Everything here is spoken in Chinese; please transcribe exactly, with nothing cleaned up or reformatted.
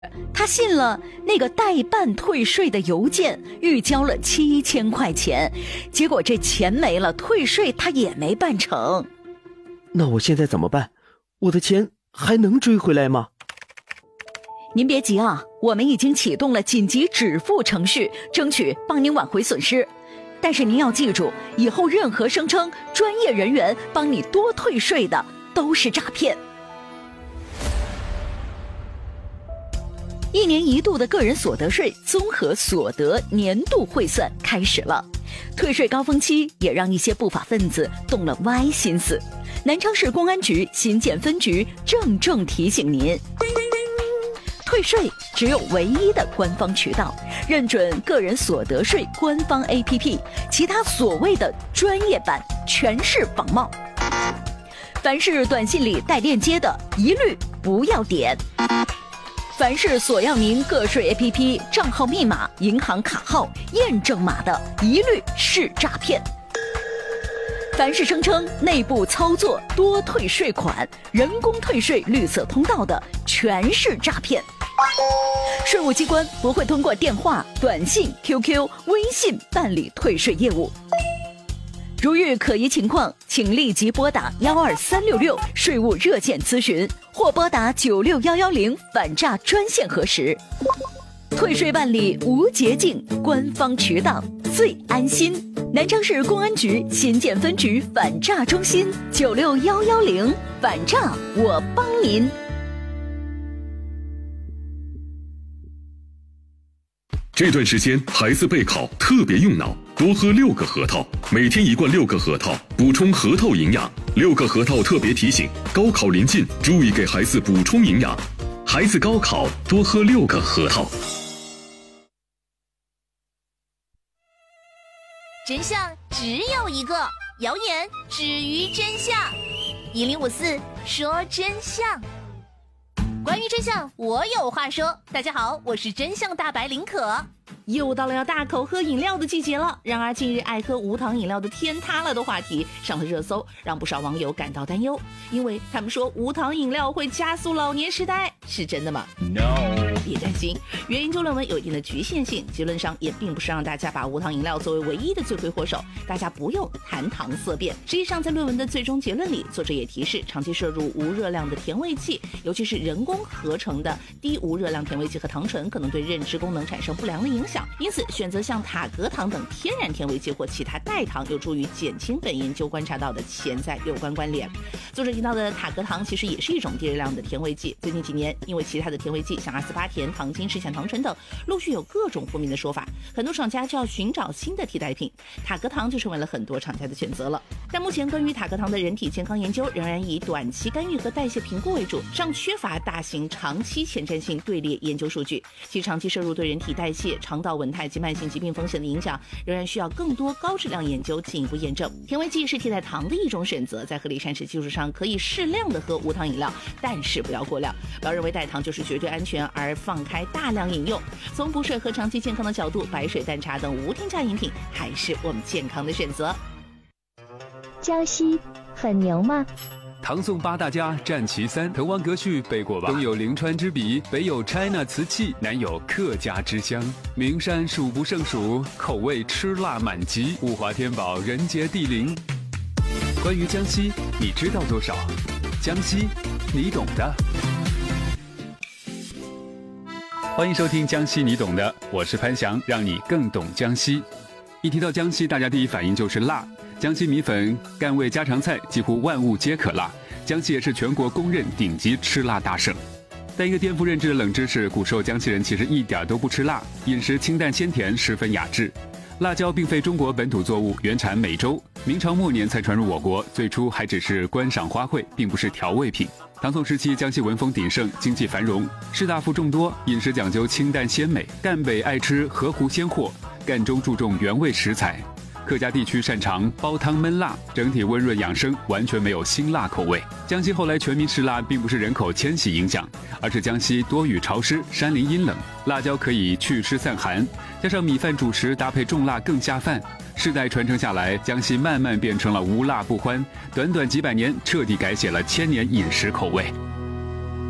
他信了那个代办退税的邮件，预交了七千块钱，结果这钱没了，退税他也没办成。 那我现在怎么办？我的钱还能追回来吗？ 您别急啊，我们已经启动了紧急止付程序，争取帮您挽回损失。但是您要记住，以后任何声称专业人员帮你多退税的都是诈骗。一年一度的个人所得税综合所得年度汇算开始了，退税高峰期也让一些不法分子动了歪心思。南昌市公安局新建分局郑重提醒您，退税只有唯一的官方渠道，认准个人所得税官方 A P P， 其他所谓的专业版全是仿冒。凡是短信里带链接的，一律不要点。凡是索要您个税 A P P 账号密码、银行卡号、验证码的，一律是诈骗。凡是声称内部操作多退税款、人工退税绿色通道的，全是诈骗。税务机关不会通过电话、短信、Q Q、微信办理退税业务。如遇可疑情况，请立即拨打幺二三六六税务热线咨询，或拨打九六幺幺零反诈专线核实。退税办理无捷径，官方渠道最安心。南昌市公安局新建分局反诈中心九六幺幺零反诈我帮您。 这段时间孩子备考特别用脑，多喝六个核桃，每天一罐六个核桃，补充核桃营养。六个核桃特别提醒，高考临近，注意给孩子补充营养。孩子高考多喝六个核桃。 真相只有一个，谣言止于真相。一零五四说真相。关于真相，我有话说。大家好，我是真相大白林可。 又到了要大口喝饮料的季节了，然而近日爱喝无糖饮料的天塌了的话题上了热搜，让不少网友感到担忧，因为他们说无糖饮料会加速老年痴呆，是真的吗 ？No， 别担心，原研究论文有一定的局限性，结论上也并不是让大家把无糖饮料作为唯一的罪魁祸首，大家不用谈糖色变。实际上，在论文的最终结论里，作者也提示，长期摄入无热量的甜味剂，尤其是人工合成的低无热量甜味剂和糖醇，可能对认知功能产生不良的影响。因此，选择像塔格糖等天然甜味剂或其他代糖，有助于减轻本研究观察到的潜在有关关联。作者提到的塔格糖其实也是一种低热量的甜味剂。最近几年，因为其他的甜味剂像阿斯巴甜、糖精、十酰糖醇等，陆续有各种负面的说法，很多厂家就要寻找新的替代品，塔格糖就成为了很多厂家的选择了。但目前关于塔格糖的人体健康研究仍然以短期干预和代谢评估为主，尚缺乏大型长期前瞻性队列研究数据。其长期摄入对人体代谢、肠道稳态及慢性疾病风险的影响，仍然需要更多高质量研究进一步验证。甜味剂是替代糖的一种选择，在合理膳食基础上，可以适量的喝无糖饮料，但是不要过量。不要认为代糖就是绝对安全而放开大量饮用。从补水和长期健康的角度，白水、淡茶等无添加饮品还是我们健康的选择。 江西很牛吗？ 唐宋八大家占其三，滕王阁序背过吧？东有临川之笔，北有 China 瓷器，南有客家之乡。名山数不胜数，口味吃辣满级，物华天宝，人杰地灵。关于江西，你知道多少？江西，你懂的。欢迎收听江西你懂的，我是潘翔，让你更懂江西。一提到江西，大家第一反应就是辣。江西米粉、赣味家常菜几乎万物皆可辣，江西也是全国公认顶级吃辣大省。但一个颠覆认知的冷知识，古时候江西人其实一点都不吃辣，饮食清淡鲜甜，十分雅致。辣椒并非中国本土作物，原产美洲，明朝末年才传入我国，最初还只是观赏花卉，并不是调味品。唐宋时期，江西文风鼎盛，经济繁荣，士大夫众多，饮食讲究清淡鲜美。赣北爱吃河湖鲜货，赣中注重原味食材。客家地区擅长煲汤焖辣，整体温润养生，完全没有辛辣口味。江西后来全民吃辣，并不是人口迁徙影响，而是江西多雨潮湿，山林阴冷，辣椒可以祛湿散寒，加上米饭主食搭配重辣更下饭。世代传承下来，江西慢慢变成了无辣不欢，短短几百年彻底改写了千年饮食口味。